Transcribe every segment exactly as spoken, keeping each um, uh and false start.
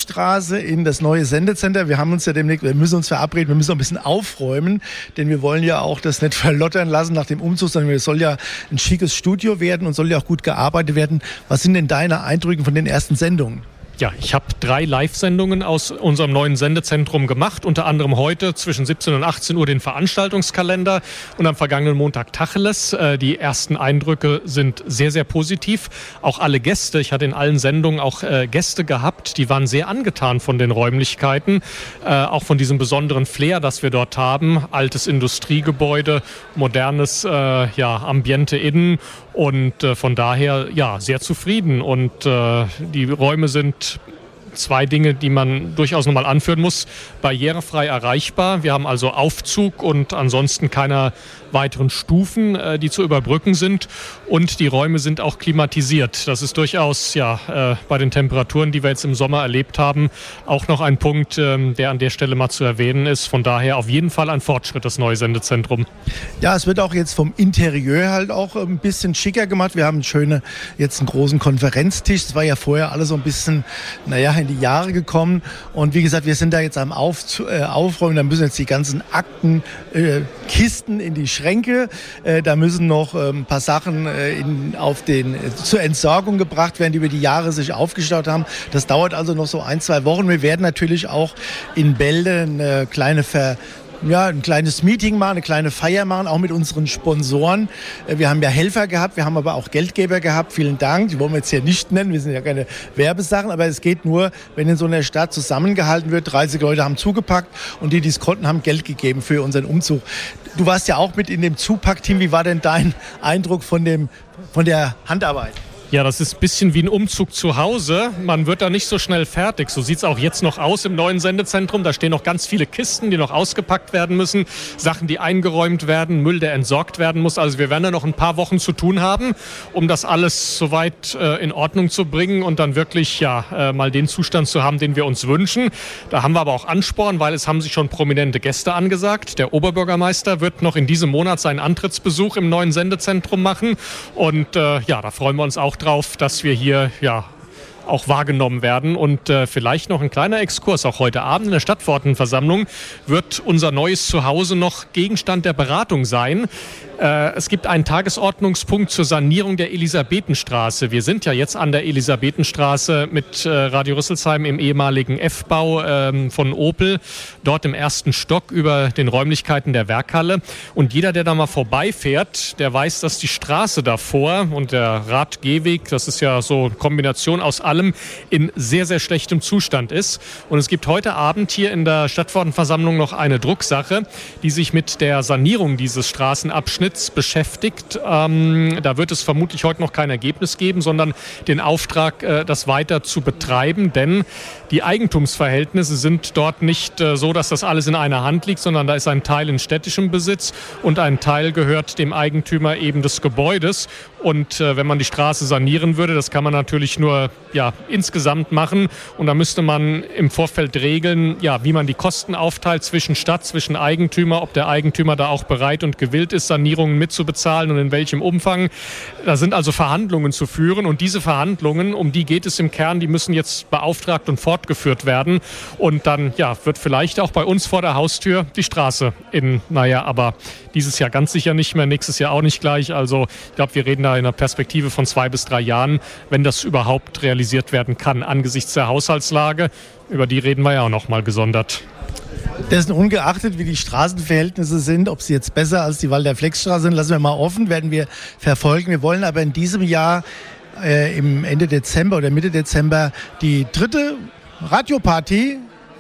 Flexstraße in das neue Sendecenter. Wir haben uns ja demnächst, wir müssen uns verabreden, wir müssen noch ein bisschen aufräumen, denn wir wollen ja auch das nicht verlottern lassen nach dem Umzug, sondern es soll ja ein schickes Studio werden und soll ja auch gut gearbeitet werden. Was sind denn deine Eindrücke von den ersten Sendungen? Ja, ich habe drei Live-Sendungen aus unserem neuen Sendezentrum gemacht, unter anderem heute zwischen siebzehn und achtzehn Uhr den Veranstaltungskalender und am vergangenen Montag Tacheles. Die ersten Eindrücke sind sehr, sehr positiv. Auch alle Gäste, ich hatte in allen Sendungen auch äh, Gäste gehabt, die waren sehr angetan von den Räumlichkeiten, äh, auch von diesem besonderen Flair, das wir dort haben. Altes Industriegebäude, modernes äh, ja, Ambiente innen und äh, von daher ja sehr zufrieden und äh, die Räume sind zwei Dinge, die man durchaus nochmal anführen muss. Barrierefrei erreichbar. Wir haben also Aufzug und ansonsten keine weiteren Stufen, die zu überbrücken sind. Und die Räume sind auch klimatisiert. Das ist durchaus ja äh, bei den Temperaturen, die wir jetzt im Sommer erlebt haben, auch noch ein Punkt, äh, der an der Stelle mal zu erwähnen ist. Von daher auf jeden Fall ein Fortschritt, das neue Sendezentrum. Ja, es wird auch jetzt vom Interieur halt auch ein bisschen schicker gemacht. Wir haben einen schönen, jetzt einen großen Konferenztisch. Das war ja vorher alles so ein bisschen, naja, in die Jahre gekommen. Und wie gesagt, wir sind da jetzt am Auf, äh, Aufräumen. Da müssen jetzt die ganzen Akten, äh, Kisten in die Schränke. Äh, da müssen noch äh, ein paar Sachen äh, in, auf den, äh, zur Entsorgung gebracht werden, die über die Jahre sich aufgestaut haben. Das dauert also noch so ein, zwei Wochen. Wir werden natürlich auch in Bälde eine kleine Ver Ja, ein kleines Meeting machen, eine kleine Feier machen, auch mit unseren Sponsoren. Wir haben ja Helfer gehabt, wir haben aber auch Geldgeber gehabt. Vielen Dank. Die wollen wir jetzt hier nicht nennen, wir sind ja keine Werbesachen, aber es geht nur, wenn in so einer Stadt zusammengehalten wird. dreißig Leute haben zugepackt und die, die es konnten, haben Geld gegeben für unseren Umzug. Du warst ja auch mit in dem Zupackteam. Wie war denn dein Eindruck von dem, von der Handarbeit? Ja, das ist ein bisschen wie ein Umzug zu Hause. Man wird da nicht so schnell fertig. So sieht es auch jetzt noch aus im neuen Sendezentrum. Da stehen noch ganz viele Kisten, die noch ausgepackt werden müssen. Sachen, die eingeräumt werden, Müll, der entsorgt werden muss. Also wir werden da noch ein paar Wochen zu tun haben, um das alles soweit äh, in Ordnung zu bringen und dann wirklich ja äh, mal den Zustand zu haben, den wir uns wünschen. Da haben wir aber auch Ansporn, weil es haben sich schon prominente Gäste angesagt. Der Oberbürgermeister wird noch in diesem Monat seinen Antrittsbesuch im neuen Sendezentrum machen. Und äh, ja, da freuen wir uns auch drauf, dass wir hier ja auch wahrgenommen werden. Und äh, vielleicht noch ein kleiner Exkurs. Auch heute Abend in der Stadtverordnetenversammlung wird unser neues Zuhause noch Gegenstand der Beratung sein. Äh, es gibt einen Tagesordnungspunkt zur Sanierung der Elisabethenstraße. Wir sind ja jetzt an der Elisabethenstraße mit äh, Radio Rüsselsheim im ehemaligen F-Bau ähm, von Opel, dort im ersten Stock über den Räumlichkeiten der Werkhalle. Und jeder, der da mal vorbeifährt, der weiß, dass die Straße davor und der Radgehweg, das ist ja so eine Kombination aus allem, in sehr, sehr schlechtem Zustand ist. Und es gibt heute Abend hier in der Stadtverordnetenversammlung noch eine Drucksache, die sich mit der Sanierung dieses Straßenabschnitts beschäftigt. Ähm, da wird es vermutlich heute noch kein Ergebnis geben, sondern den Auftrag, äh, das weiter zu betreiben, denn die Eigentumsverhältnisse sind dort nicht äh, so, dass das alles in einer Hand liegt, sondern da ist ein Teil in städtischem Besitz und ein Teil gehört dem Eigentümer eben des Gebäudes. Und äh, wenn man die Straße sanieren würde, das kann man natürlich nur ja, insgesamt machen. Und da müsste man im Vorfeld regeln, ja, wie man die Kosten aufteilt zwischen Stadt, zwischen Eigentümer, ob der Eigentümer da auch bereit und gewillt ist, Sanierungen mitzubezahlen und in welchem Umfang. Da sind also Verhandlungen zu führen. Und diese Verhandlungen, um die geht es im Kern, die müssen jetzt beauftragt und fortgeführt werden. Und dann ja, wird vielleicht auch bei uns vor der Haustür die Straße in, naja, aber dieses Jahr ganz sicher nicht mehr, nächstes Jahr auch nicht gleich. Also ich glaube, wir reden da in einer Perspektive von zwei bis drei Jahren, wenn das überhaupt realisiert werden kann, angesichts der Haushaltslage. Über die reden wir ja auch noch mal gesondert. Dessen ungeachtet, wie die Straßenverhältnisse sind, ob sie jetzt besser als die Walter-Flex-Straße sind, lassen wir mal offen, werden wir verfolgen. Wir wollen aber in diesem Jahr äh, im Ende Dezember oder Mitte Dezember die dritte Radioparty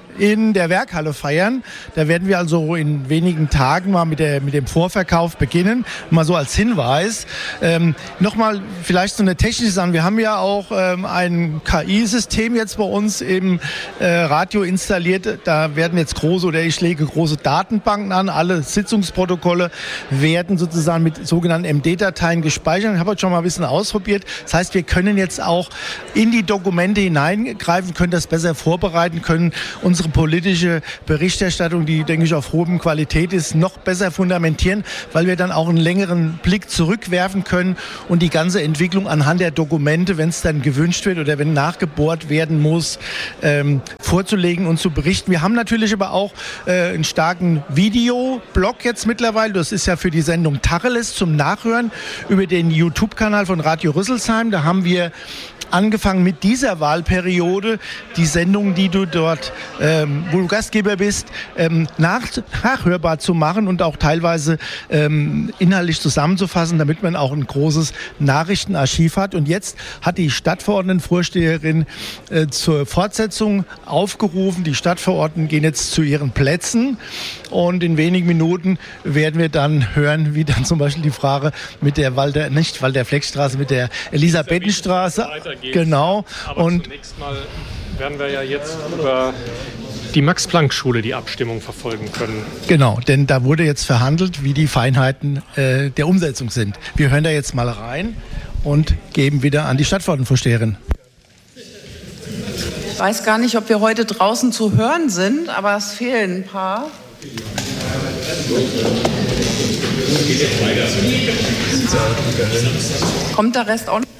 in der Werkhalle feiern. Da werden wir also in wenigen Tagen mal mit, der, mit dem Vorverkauf beginnen. Mal so als Hinweis. Ähm, Nochmal vielleicht so eine technische Sache. Wir haben ja auch ähm, ein K I-System jetzt bei uns im äh, Radio installiert. Da werden jetzt große, oder ich lege große Datenbanken an. Alle Sitzungsprotokolle werden sozusagen mit sogenannten M D-Dateien gespeichert. Ich habe heute schon mal ein bisschen ausprobiert. Das heißt, wir können jetzt auch in die Dokumente hineingreifen, können das besser vorbereiten, können unsere politische Berichterstattung, die, denke ich, auf hohem Qualität ist, noch besser fundamentieren, weil wir dann auch einen längeren Blick zurückwerfen können und die ganze Entwicklung anhand der Dokumente, wenn es dann gewünscht wird oder wenn nachgebohrt werden muss, ähm, vorzulegen und zu berichten. Wir haben natürlich aber auch äh, einen starken Videoblog jetzt mittlerweile. Das ist ja für die Sendung Tacheles zum Nachhören über den YouTube-Kanal von Radio Rüsselsheim. Da haben wir angefangen mit dieser Wahlperiode, die Sendung, die du dort, ähm, wo du Gastgeber bist, ähm, nach, nachhörbar zu machen und auch teilweise ähm, inhaltlich zusammenzufassen, damit man auch ein großes Nachrichtenarchiv hat. Und jetzt hat die Stadtverordnetenvorsteherin äh, zur Fortsetzung aufgerufen. Die Stadtverordneten gehen jetzt zu ihren Plätzen und in wenigen Minuten werden wir dann hören, wie dann zum Beispiel die Frage mit der Walter, nicht Walter-Fleck-Straße, mit der Elisabethenstraße. Genau. Aber und zunächst mal werden wir ja jetzt über die Max-Planck-Schule die Abstimmung verfolgen können. Genau, denn da wurde jetzt verhandelt, wie die Feinheiten äh, der Umsetzung sind. Wir hören da jetzt mal rein und geben wieder an die Stadtverordnetenvorsteherin. Ich weiß gar nicht, ob wir heute draußen zu hören sind, aber es fehlen ein paar. Kommt der Rest auch noch?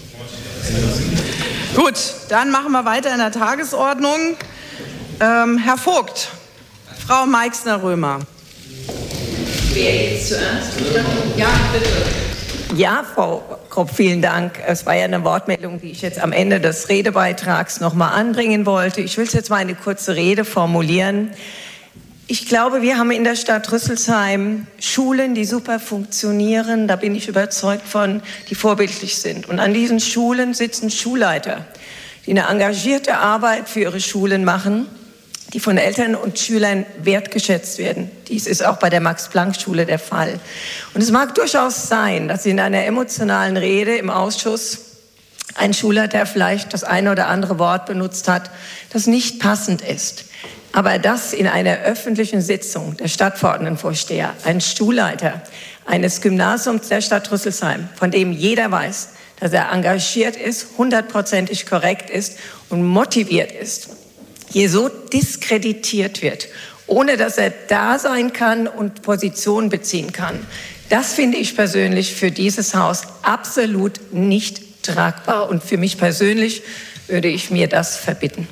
Gut, dann machen wir weiter in der Tagesordnung. Ähm, Herr Vogt, Frau Meixner-Römer. Wer jetzt zuerst? Ja, bitte. Ja, Frau Kropp, vielen Dank. Es war ja eine Wortmeldung, die ich jetzt am Ende des Redebeitrags noch mal anbringen wollte. Ich will jetzt mal eine kurze Rede formulieren. Ich glaube, wir haben in der Stadt Rüsselsheim Schulen, die super funktionieren. Da bin ich überzeugt von, die vorbildlich sind. Und an diesen Schulen sitzen Schulleiter, die eine engagierte Arbeit für ihre Schulen machen, die von Eltern und Schülern wertgeschätzt werden. Dies ist auch bei der Max-Planck-Schule der Fall. Und es mag durchaus sein, dass in einer emotionalen Rede im Ausschuss ein Schulleiter vielleicht das eine oder andere Wort benutzt hat, das nicht passend ist. Aber dass in einer öffentlichen Sitzung der Stadtverordnetenvorsteher, ein Schulleiter eines Gymnasiums der Stadt Rüsselsheim, von dem jeder weiß, dass er engagiert ist, hundertprozentig korrekt ist und motiviert ist, hier so diskreditiert wird, ohne dass er da sein kann und Position beziehen kann, das finde ich persönlich für dieses Haus absolut nicht tragbar. Und für mich persönlich würde ich mir das verbitten.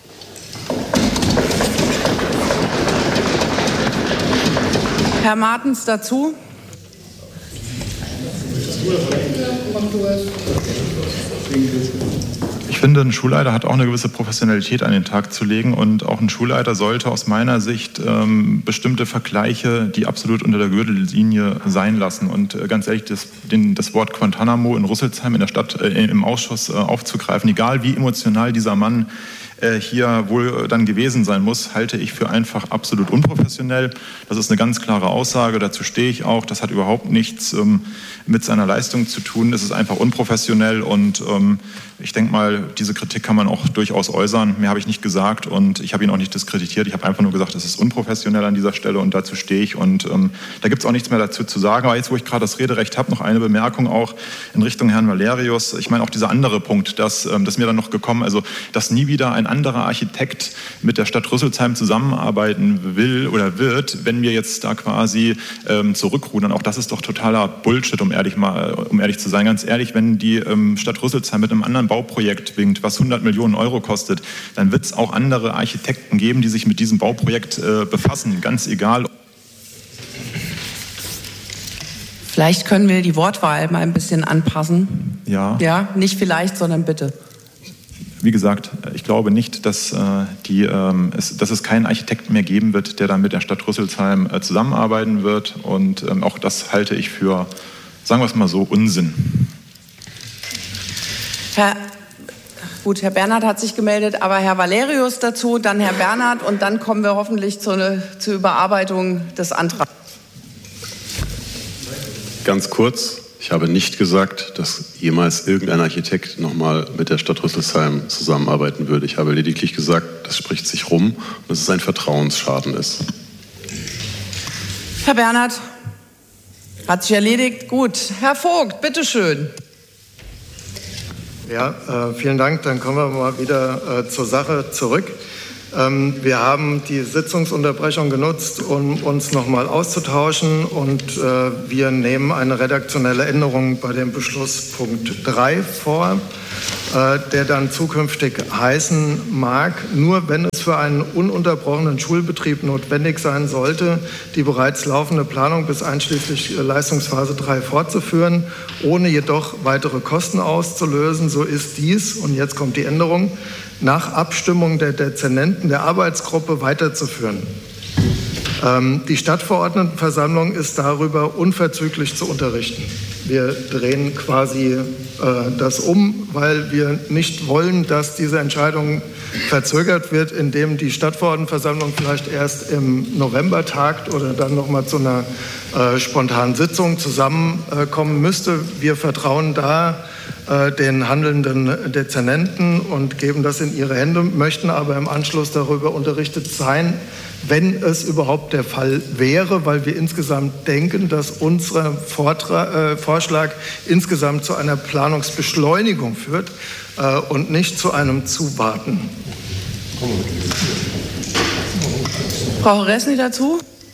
Herr Martens dazu. Ich finde, ein Schulleiter hat auch eine gewisse Professionalität an den Tag zu legen und auch ein Schulleiter sollte aus meiner Sicht ähm, bestimmte Vergleiche, die absolut unter der Gürtellinie sein lassen. Und äh, ganz ehrlich, das, den, das Wort Guantanamo in Rüsselsheim in der Stadt, äh, im Ausschuss äh, aufzugreifen, egal wie emotional dieser Mann hier wohl dann gewesen sein muss, halte ich für einfach absolut unprofessionell. Das ist eine ganz klare Aussage, dazu stehe ich auch. Das hat überhaupt nichts ähm, mit seiner Leistung zu tun. Es ist einfach unprofessionell und ähm, ich denke mal, diese Kritik kann man auch durchaus äußern. Mehr habe ich nicht gesagt und ich habe ihn auch nicht diskreditiert. Ich habe einfach nur gesagt, es ist unprofessionell an dieser Stelle und dazu stehe ich und ähm, da gibt es auch nichts mehr dazu zu sagen. Aber jetzt, wo ich gerade das Rederecht habe, noch eine Bemerkung auch in Richtung Herrn Valerius. Ich meine auch dieser andere Punkt, dass ähm, das mir dann noch gekommen, also dass nie wieder ein anderer Architekt mit der Stadt Rüsselsheim zusammenarbeiten will oder wird, wenn wir jetzt da quasi ähm, zurückrudern. Auch das ist doch totaler Bullshit, um ehrlich mal, um ehrlich zu sein. Ganz ehrlich, wenn die ähm, Stadt Rüsselsheim mit einem anderen Bauprojekt winkt, was hundert Millionen Euro kostet, dann wird es auch andere Architekten geben, die sich mit diesem Bauprojekt äh, befassen. Ganz egal. Vielleicht können wir die Wortwahl mal ein bisschen anpassen. Ja. Ja, nicht vielleicht, sondern bitte. Wie gesagt, ich glaube nicht, dass, äh, die, ähm, es, dass es keinen Architekten mehr geben wird, der dann mit der Stadt Rüsselsheim äh, zusammenarbeiten wird. Und ähm, auch das halte ich für, sagen wir es mal so, Unsinn. Herr, gut, Herr Bernhard hat sich gemeldet, aber Herr Valerius dazu, dann Herr Bernhard und dann kommen wir hoffentlich zu eine, zur Überarbeitung des Antrags. Ganz kurz. Ich habe nicht gesagt, dass jemals irgendein Architekt nochmal mit der Stadt Rüsselsheim zusammenarbeiten würde. Ich habe lediglich gesagt, das spricht sich rum und dass es ein Vertrauensschaden ist. Herr Bernhard, hat sich erledigt. Gut. Herr Vogt, bitteschön. Ja, äh, vielen Dank. Dann kommen wir mal wieder äh, zur Sache zurück. Wir haben die Sitzungsunterbrechung genutzt, um uns noch mal auszutauschen, und wir nehmen eine redaktionelle Änderung bei dem Beschlusspunkt drei vor, der dann zukünftig heißen mag: Nur wenn es für einen ununterbrochenen Schulbetrieb notwendig sein sollte, die bereits laufende Planung bis einschließlich Leistungsphase drei fortzuführen, ohne jedoch weitere Kosten auszulösen, so ist dies, und jetzt kommt die Änderung, nach Abstimmung der Dezernenten der Arbeitsgruppe weiterzuführen. Ähm, die Stadtverordnetenversammlung ist darüber unverzüglich zu unterrichten. Wir drehen quasi äh, das um, weil wir nicht wollen, dass diese Entscheidung verzögert wird, indem die Stadtverordnetenversammlung vielleicht erst im November tagt oder dann noch mal zu einer äh, spontanen Sitzung zusammenkommen äh, müsste. Wir vertrauen da äh, den handelnden Dezernenten und geben das in ihre Hände, möchten aber im Anschluss darüber unterrichtet sein, wenn es überhaupt der Fall wäre, weil wir insgesamt denken, dass unser Vortrag, äh, Vorschlag insgesamt zu einer Planungsbeschleunigung führt äh, und nicht zu einem Zuwarten. Frau Resny dazu?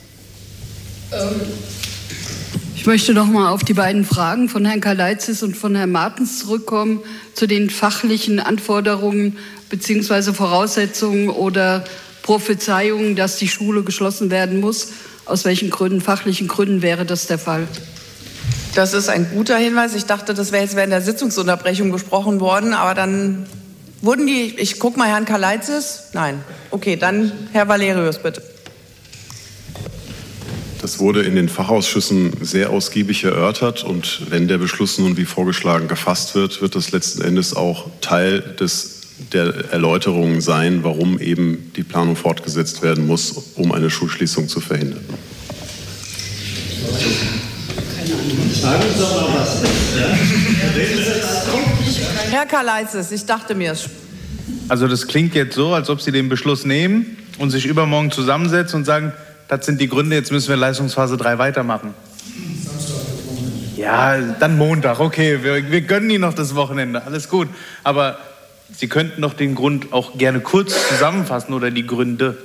Ich möchte noch mal auf die beiden Fragen von Herrn Kalaitzis und von Herrn Martens zurückkommen, zu den fachlichen Anforderungen bzw. Voraussetzungen oder Prophezeiungen, dass die Schule geschlossen werden muss. Aus welchen Gründen, fachlichen Gründen wäre das der Fall? Das ist ein guter Hinweis. Ich dachte, das wäre jetzt während der Sitzungsunterbrechung besprochen worden, aber dann wurden die, ich gucke mal Herrn Kalaitzis. Nein. Okay, dann Herr Valerius, bitte. Das wurde in den Fachausschüssen sehr ausgiebig erörtert, und wenn der Beschluss nun wie vorgeschlagen gefasst wird, wird das letzten Endes auch Teil des der Erläuterungen sein, warum eben die Planung fortgesetzt werden muss, um eine Schulschließung zu verhindern. Herr Kalaitzis, ich dachte mir es. Also das klingt jetzt so, als ob Sie den Beschluss nehmen und sich übermorgen zusammensetzen und sagen, das sind die Gründe, jetzt müssen wir Leistungsphase drei weitermachen. Ja, dann Montag, okay, wir, wir gönnen Ihnen noch das Wochenende, alles gut. Aber Sie könnten doch den Grund auch gerne kurz zusammenfassen oder die Gründe.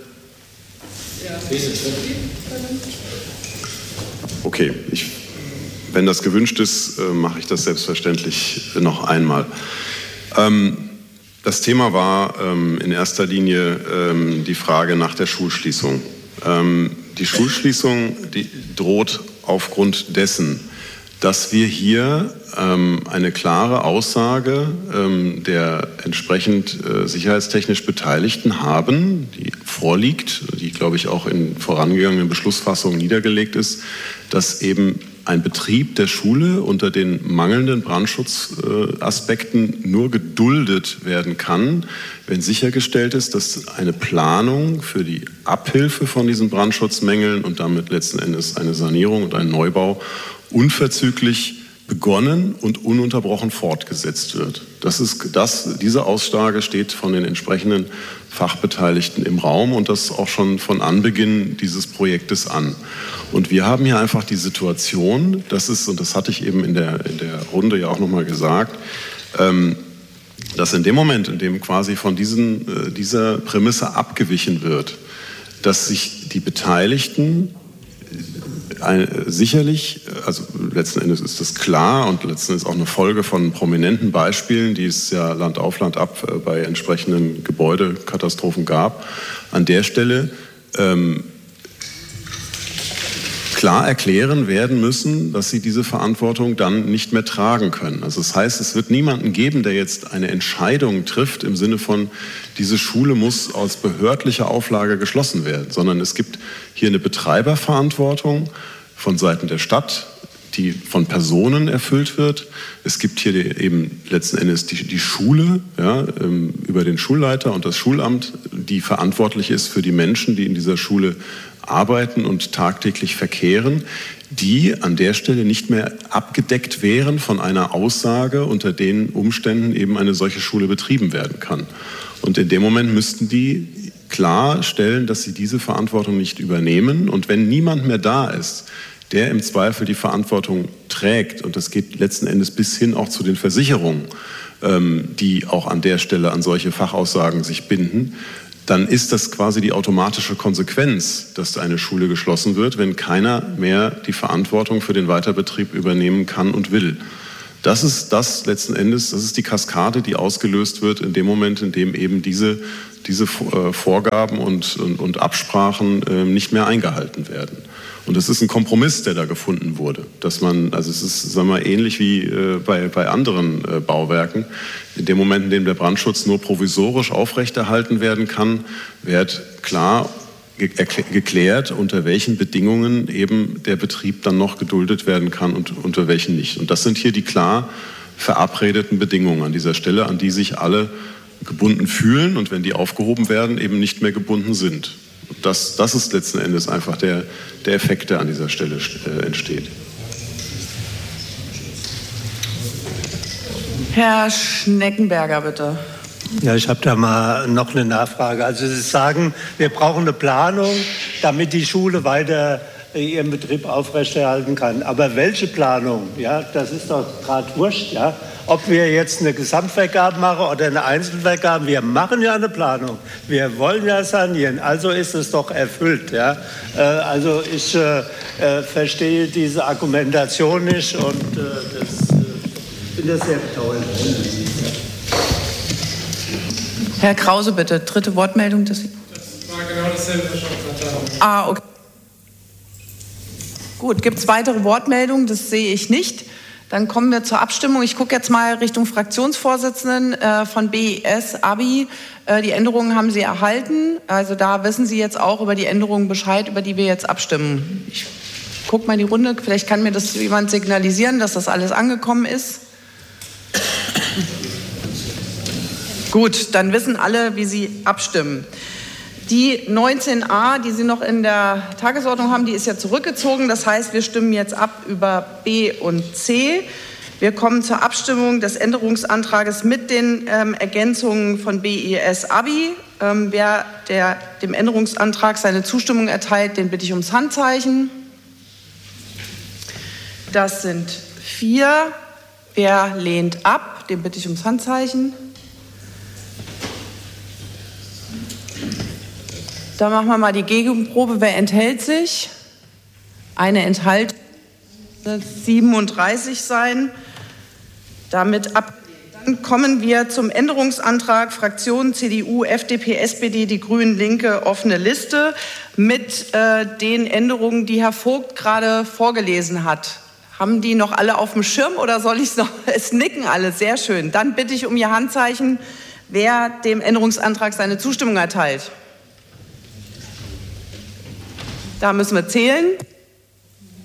Okay, ich, wenn das gewünscht ist, mache ich das selbstverständlich noch einmal. Ähm, das Thema war ähm, in erster Linie ähm, die Frage nach der Schulschließung. Ähm, die Schulschließung die droht aufgrund dessen, dass wir hier ähm, eine klare Aussage ähm, der entsprechend äh, sicherheitstechnisch Beteiligten haben, die vorliegt, die, glaube ich, auch in vorangegangenen Beschlussfassungen niedergelegt ist, dass eben ein Betrieb der Schule unter den mangelnden Brandschutzaspekten äh, nur geduldet werden kann, wenn sichergestellt ist, dass eine Planung für die Abhilfe von diesen Brandschutzmängeln und damit letzten Endes eine Sanierung und ein Neubau unverzüglich begonnen und ununterbrochen fortgesetzt wird. Das ist, das, diese Aussage steht von den entsprechenden Fachbeteiligten im Raum, und das auch schon von Anbeginn dieses Projektes an. Und wir haben hier einfach die Situation, das ist, und das hatte ich eben in der, in der Runde ja auch nochmal gesagt, ähm, dass in dem Moment, in dem quasi von diesen, äh, dieser Prämisse abgewichen wird, dass sich die Beteiligten Ein, sicherlich, also letzten Endes ist das klar und letzten Endes auch eine Folge von prominenten Beispielen, die es ja Land auf Land ab bei entsprechenden Gebäudekatastrophen gab, an der Stelle ähm, klar erklären werden müssen, dass sie diese Verantwortung dann nicht mehr tragen können. Also das heißt, es wird niemanden geben, der jetzt eine Entscheidung trifft im Sinne von, diese Schule muss aus behördlicher Auflage geschlossen werden, sondern es gibt hier eine Betreiberverantwortung von Seiten der Stadt, die von Personen erfüllt wird. Es gibt hier die, eben letzten Endes die, die Schule, ja, über den Schulleiter und das Schulamt, die verantwortlich ist für die Menschen, die in dieser Schule arbeiten und tagtäglich verkehren, die an der Stelle nicht mehr abgedeckt wären von einer Aussage, unter den Umständen eben eine solche Schule betrieben werden kann. Und in dem Moment müssten die klarstellen, dass sie diese Verantwortung nicht übernehmen. Und wenn niemand mehr da ist, der im Zweifel die Verantwortung trägt, und das geht letzten Endes bis hin auch zu den Versicherungen, die auch an der Stelle an solche Fachaussagen sich binden, dann ist das quasi die automatische Konsequenz, dass eine Schule geschlossen wird, wenn keiner mehr die Verantwortung für den Weiterbetrieb übernehmen kann und will. Das ist das letzten Endes, das ist die Kaskade, die ausgelöst wird in dem Moment, in dem eben diese, diese Vorgaben und, und, und Absprachen äh, nicht mehr eingehalten werden. Und es ist ein Kompromiss, der da gefunden wurde, dass man, also es ist, sagen wir mal, ähnlich wie äh, bei, bei anderen äh, Bauwerken. In dem Moment, in dem der Brandschutz nur provisorisch aufrechterhalten werden kann, wird klar ge- geklärt, unter welchen Bedingungen eben der Betrieb dann noch geduldet werden kann und unter welchen nicht. Und das sind hier die klar verabredeten Bedingungen an dieser Stelle, an die sich alle gebunden fühlen und wenn die aufgehoben werden, eben nicht mehr gebunden sind. Das, das ist letzten Endes einfach der, der Effekt, der an dieser Stelle äh, entsteht. Herr Schneckenberger, bitte. Ja, ich habe da mal noch eine Nachfrage. Also Sie sagen, wir brauchen eine Planung, damit die Schule weiter ihren Betrieb aufrechterhalten kann. Aber welche Planung? Ja, das ist doch gerade wurscht. Ja? Ob wir jetzt eine Gesamtvergabe machen oder eine Einzelvergabe, wir machen ja eine Planung. Wir wollen ja sanieren, also ist es doch erfüllt. Ja? Äh, also ich äh, äh, verstehe diese Argumentation nicht und äh, das, äh, ich finde das sehr bedauerlich. Herr Krause, bitte. Dritte Wortmeldung. Das war genau dasselbe, was ich schon gesagt habe. Ah, okay. Gut, gibt es weitere Wortmeldungen? Das sehe ich nicht. Dann kommen wir zur Abstimmung. Ich gucke jetzt mal Richtung Fraktionsvorsitzenden äh, von B I S, Abi. Äh, die Änderungen haben Sie erhalten. Also da wissen Sie jetzt auch über die Änderungen Bescheid, über die wir jetzt abstimmen. Ich gucke mal in die Runde. Vielleicht kann mir das jemand signalisieren, dass das alles angekommen ist. Gut, dann wissen alle, wie Sie abstimmen. Die neunzehn a, die Sie noch in der Tagesordnung haben, die ist ja zurückgezogen. Das heißt, wir stimmen jetzt ab über B und C. Wir kommen zur Abstimmung des Änderungsantrages mit den ähm, Ergänzungen von B I S Abi. Ähm, wer der, dem Änderungsantrag seine Zustimmung erteilt, den bitte ich ums Handzeichen. Das sind vier. Wer lehnt ab, den bitte ich ums Handzeichen. Da machen wir mal die Gegenprobe. Wer enthält sich? Eine Enthaltung. siebenunddreißig sein. Damit ab. Dann kommen wir zum Änderungsantrag Fraktionen C D U, F D P, S P D, die Grünen, Linke, offene Liste mit äh, den Änderungen, die Herr Vogt gerade vorgelesen hat. Haben die noch alle auf dem Schirm oder soll ich es noch? Es nicken alle, sehr schön. Dann bitte ich um Ihr Handzeichen, wer dem Änderungsantrag seine Zustimmung erteilt. Da müssen wir zählen.